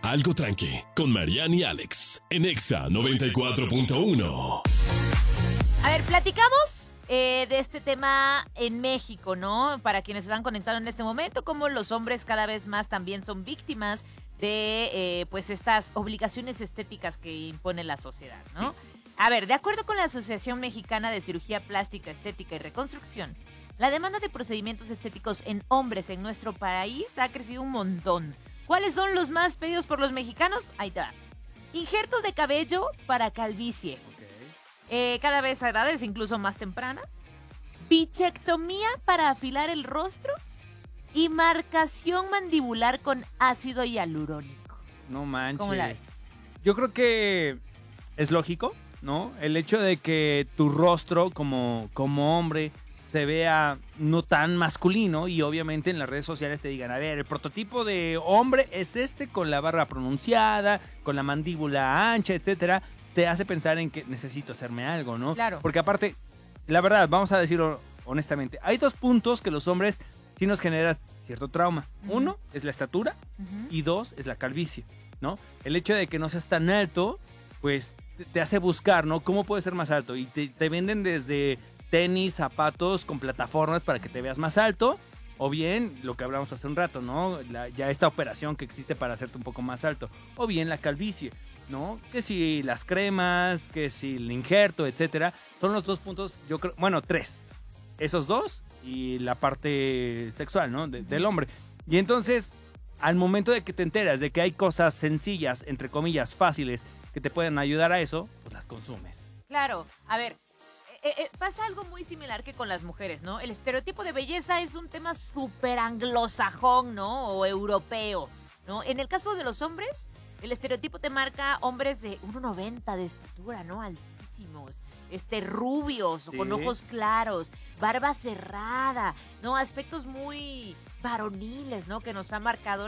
Algo Tranqui, con Mariana y Alex, en Exa 94.1. A ver, platicamos de este tema en México, ¿no? Para quienes se van conectando en este momento, como los hombres cada vez más también son víctimas de pues estas obligaciones estéticas que impone la sociedad, ¿no? Sí. A ver, de acuerdo con la Asociación Mexicana de Cirugía Plástica, Estética y Reconstrucción, la demanda de procedimientos estéticos en hombres en nuestro país ha crecido un montón. ¿Cuáles son los más pedidos por los mexicanos? Ahí está. Injertos de cabello para calvicie. Cada vez a edades incluso más tempranas. Bichectomía para afilar el rostro. Y marcación mandibular con ácido hialurónico. No manches. ¿Cómo la ves? Yo creo que es lógico, ¿no? El hecho de que tu rostro como hombre se vea no tan masculino y obviamente en las redes sociales te digan, a ver, el prototipo de hombre es este con la barba pronunciada, con la mandíbula ancha, etcétera, te hace pensar en que necesito hacerme algo, ¿no? Claro. Porque aparte, la verdad, vamos a decirlo honestamente, hay dos puntos que los hombres sí nos generan cierto trauma. Uno es la estatura y dos es la calvicie, ¿no? El hecho de que no seas tan alto, pues te hace buscar, ¿no? ¿Cómo puedes ser más alto? Y te venden desde tenis, zapatos con plataformas para que te veas más alto, o bien lo que hablamos hace un rato, ¿no? Ya esta operación que existe para hacerte un poco más alto, o bien la calvicie, ¿no? Que si las cremas, que si el injerto, etcétera, son los dos puntos, yo creo, bueno, tres, esos dos y la parte sexual, ¿no? Del hombre. Y entonces, al momento de que te enteras de que hay cosas sencillas, entre comillas, fáciles, que te pueden ayudar a eso, pues las consumes. Claro, a ver, pasa algo muy similar que con las mujeres, ¿no? El estereotipo de belleza es un tema súper anglosajón, ¿no? O europeo, ¿no? En el caso de los hombres, el estereotipo te marca hombres de 1,90 de estatura, ¿no? Altísimos, rubios, sí, con ojos claros, barba cerrada, ¿no? Aspectos muy varoniles, ¿no? Que nos ha marcado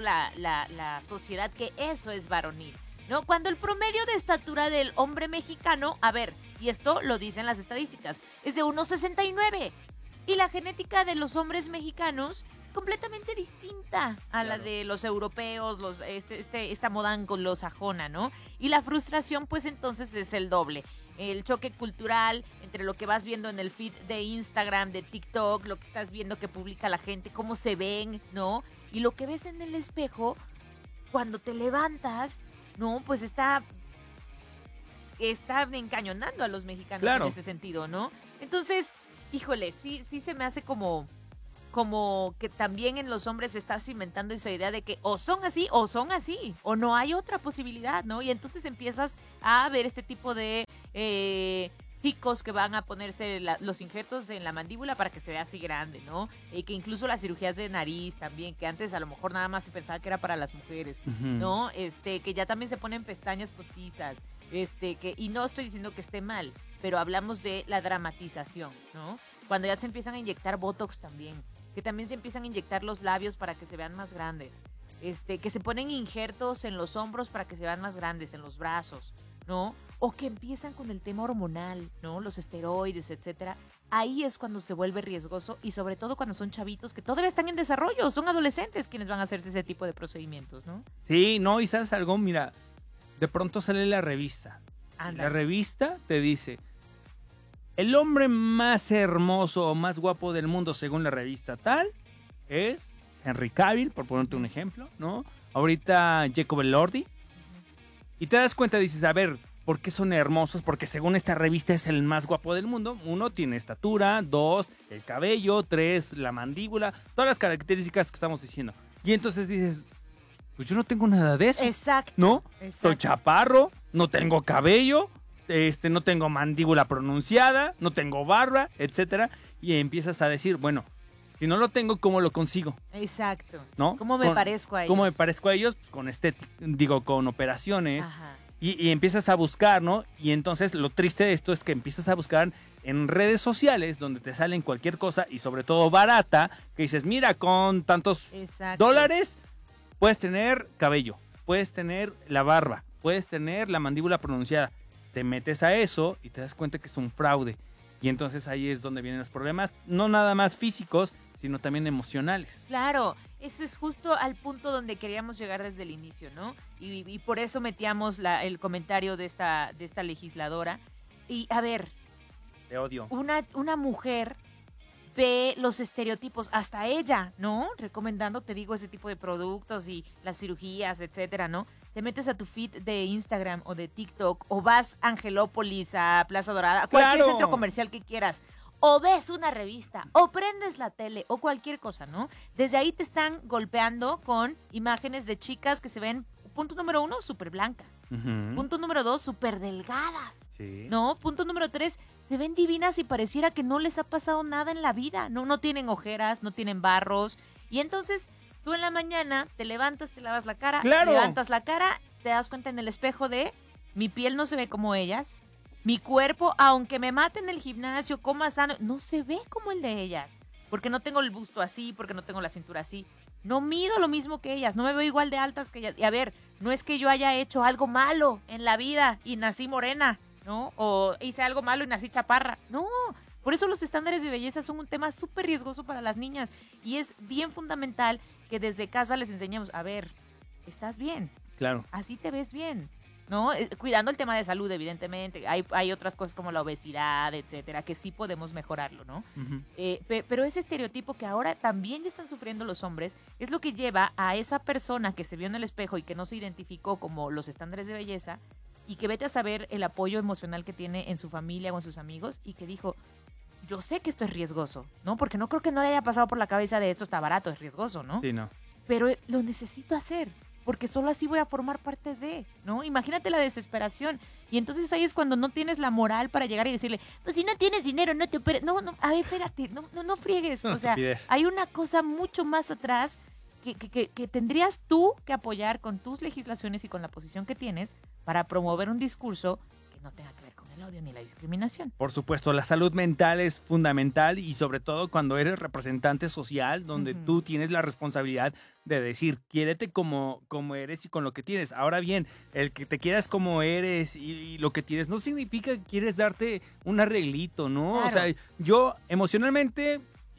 la sociedad, que eso es varonil, ¿no? Cuando el promedio de estatura del hombre mexicano, a ver, y esto lo dicen las estadísticas, es de 1,69. Y la genética de los hombres mexicanos es completamente distinta a la de los europeos, esta moda anglosajona, ¿no? Y la frustración, pues entonces es el doble. El choque cultural entre lo que vas viendo en el feed de Instagram, de TikTok, lo que estás viendo que publica la gente, cómo se ven, ¿no? Y lo que ves en el espejo, cuando te levantas, no, pues está encañonando a los mexicanos en ese sentido, ¿no? Entonces, híjole, sí se me hace como que también en los hombres se está cimentando esa idea de que o son así, o no hay otra posibilidad, ¿no? Y entonces empiezas a ver este tipo de chicos que van a ponerse los injertos en la mandíbula para que se vea así grande, ¿no? Que incluso las cirugías de nariz también, que antes a lo mejor nada más se pensaba que era para las mujeres, ¿no? Que ya también se ponen pestañas postizas, y no estoy diciendo que esté mal, pero hablamos de la dramatización, ¿no? Cuando ya se empiezan a inyectar Botox también, que también se empiezan a inyectar los labios para que se vean más grandes, que se ponen injertos en los hombros para que se vean más grandes, en los brazos, ¿no? O que empiezan con el tema hormonal, ¿no? Los esteroides, etcétera. Ahí es cuando se vuelve riesgoso y sobre todo cuando son chavitos que todavía están en desarrollo, son adolescentes quienes van a hacerse ese tipo de procedimientos, ¿no? Sí, no, y ¿sabes algo? Mira, de pronto sale la revista. Anda. La revista te dice, el hombre más hermoso o más guapo del mundo según la revista tal es Henry Cavill, por ponerte un ejemplo, ¿no? Ahorita Jacob Elordi. Y te das cuenta, dices, a ver, ¿por qué son hermosos? Porque según esta revista es el más guapo del mundo. 1, tiene estatura. 2, el cabello. 3, la mandíbula. Todas las características que estamos diciendo. Y entonces dices, pues yo no tengo nada de eso. Exacto. ¿No? Exacto. Soy chaparro, no tengo cabello, no tengo mandíbula pronunciada, no tengo barba, etcétera. Y empiezas a decir, bueno, si no lo tengo, ¿cómo lo consigo? Exacto. ¿No? ¿Cómo me parezco a ellos? ¿Cómo me parezco a ellos? Con con operaciones. Ajá. Y empiezas a buscar, ¿no? Y entonces lo triste de esto es que empiezas a buscar en redes sociales donde te salen cualquier cosa y sobre todo barata, que dices, mira, con tantos dólares puedes tener cabello, puedes tener la barba, puedes tener la mandíbula pronunciada. Te metes a eso y te das cuenta que es un fraude. Y entonces ahí es donde vienen los problemas, no nada más físicos, sino también emocionales. Claro, ese es justo al punto donde queríamos llegar desde el inicio, ¿no? Y por eso metíamos el comentario de esta legisladora. Y a ver, Te odio. una mujer ve los estereotipos, hasta ella, ¿no? Recomendando, te digo, ese tipo de productos y las cirugías, etcétera, ¿no? Te metes a tu feed de Instagram o de TikTok o vas a Angelópolis, a Plaza Dorada, a cualquier ¡Claro! centro comercial que quieras. O ves una revista, o prendes la tele, o cualquier cosa, ¿no? Desde ahí te están golpeando con imágenes de chicas que se ven, punto número 1, súper blancas. Ujú. Punto número 2, súper delgadas. Sí. ¿No? Punto número 3, se ven divinas y pareciera que no les ha pasado nada en la vida. No tienen ojeras, no tienen barros. Y entonces tú en la mañana te levantas, te lavas la cara, ¡Claro! levantas la cara, te das cuenta en el espejo de mi piel no se ve como ellas. Mi cuerpo, aunque me mate en el gimnasio, coma sano, no se ve como el de ellas. Porque no tengo el busto así, porque no tengo la cintura así. No mido lo mismo que ellas, no me veo igual de altas que ellas. Y a ver, no es que yo haya hecho algo malo en la vida y nací morena, ¿no? O hice algo malo y nací chaparra. No, por eso los estándares de belleza son un tema súper riesgoso para las niñas. Y es bien fundamental que desde casa les enseñemos, a ver, estás bien, Claro. así te ves bien, ¿no? Cuidando el tema de salud, evidentemente. Hay otras cosas como la obesidad, etcétera, que sí podemos mejorarlo, ¿no? Ujú. Pero ese estereotipo que ahora también ya están sufriendo los hombres es lo que lleva a esa persona que se vio en el espejo y que no se identificó como los estándares de belleza y que vete a saber el apoyo emocional que tiene en su familia o en sus amigos y que dijo, yo sé que esto es riesgoso, ¿no? Porque no creo que no le haya pasado por la cabeza de esto está barato, es riesgoso, ¿no? Sí, no. Pero lo necesito hacer, porque solo así voy a formar parte de, ¿no? Imagínate la desesperación. Y entonces ahí es cuando no tienes la moral para llegar y decirle, pues si no tienes dinero, no te operes. No, a ver, espérate, no friegues. Una O sea, estupidez. hay una cosa mucho más atrás que tendrías tú que apoyar con tus legislaciones y con la posición que tienes para promover un discurso que no tenga que ver con el odio ni la discriminación. Por supuesto, la salud mental es fundamental y sobre todo cuando eres representante social, donde Ujú. tú tienes la responsabilidad de decir, quiérete como eres y con lo que tienes. Ahora bien, el que te quieras como eres y lo que tienes no significa que quieres darte un arreglito, ¿no? Claro. O sea, yo emocionalmente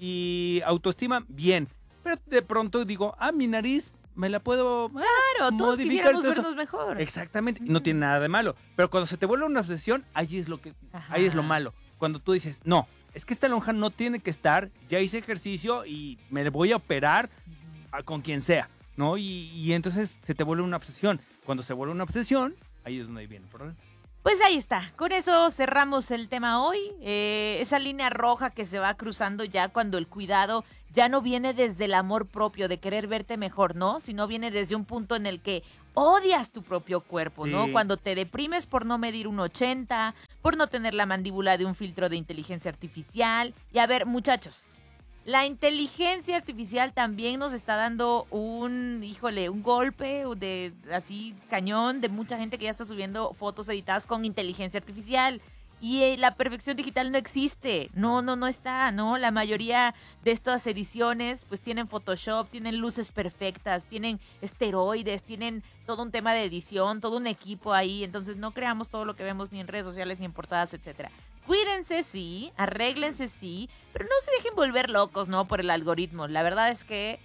y autoestima, bien. Pero de pronto digo, mi nariz me la puedo Claro, todos modificar quisiéramos todo eso. vernos mejor. Exactamente, y no tiene nada de malo. Pero cuando se te vuelve una obsesión, ahí es lo Ajá. malo. Cuando tú dices, no, es que esta lonja no tiene que estar, ya hice ejercicio y me voy a operar con quien sea, ¿no? Y entonces se te vuelve una obsesión. Cuando se vuelve una obsesión, ahí es donde viene el problema. Pues ahí está, con eso cerramos el tema hoy, esa línea roja que se va cruzando ya cuando el cuidado ya no viene desde el amor propio, de querer verte mejor, ¿no? Sino viene desde un punto en el que odias tu propio cuerpo, ¿no? Sí. Cuando te deprimes por no medir un 80, por no tener la mandíbula de un filtro de inteligencia artificial. Y a ver, muchachos, la inteligencia artificial también nos está dando un golpe de así cañón de mucha gente que ya está subiendo fotos editadas con inteligencia artificial. Y la perfección digital no existe, no está, ¿no? La mayoría de estas ediciones pues tienen Photoshop, tienen luces perfectas, tienen esteroides, tienen todo un tema de edición, todo un equipo ahí. Entonces no creamos todo lo que vemos ni en redes sociales ni en portadas, etcétera. Cuídense, sí, arréglense, sí, pero no se dejen volver locos, ¿no? Por el algoritmo. La verdad es que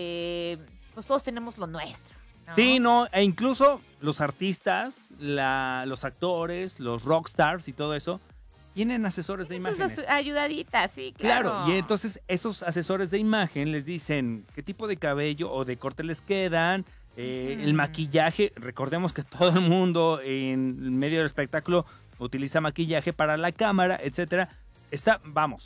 pues todos tenemos lo nuestro, ¿no? Sí, no, e incluso los artistas, los actores, los rockstars y todo eso, tienen asesores de imágenes. Esas ayudaditas, sí, claro. Claro, y entonces esos asesores de imagen les dicen qué tipo de cabello o de corte les quedan, el maquillaje. Recordemos que todo el mundo en medio del espectáculo utiliza maquillaje para la cámara, etcétera. Está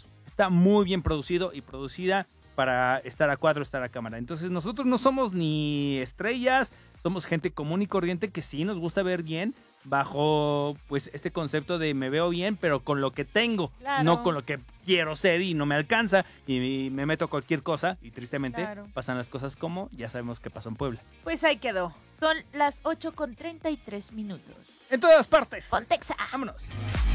muy bien producido y producida para estar a cuadro, estar a cámara. Entonces nosotros no somos ni estrellas, somos gente común y corriente que sí nos gusta ver bien bajo pues este concepto de me veo bien, pero con lo que tengo, Claro. no con lo que quiero ser y no me alcanza y me meto a cualquier cosa y tristemente Claro. pasan las cosas como ya sabemos que pasó en Puebla. Pues ahí quedó. Son las 8:33. En todas partes. Contexa. Vámonos.